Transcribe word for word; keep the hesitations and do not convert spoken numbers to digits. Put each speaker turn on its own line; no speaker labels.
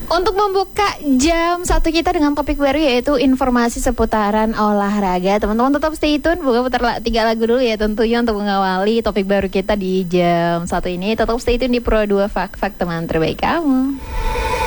Untuk membuka jam satu kita dengan topik baru yaitu informasi seputaran olahraga. Teman-teman tetap stay tune, buka putar tiga lagu dulu ya tentunya untuk mengawali topik baru kita di jam satu ini. Tetap stay tune di Pro dua Fak Fak teman terbaik kamu.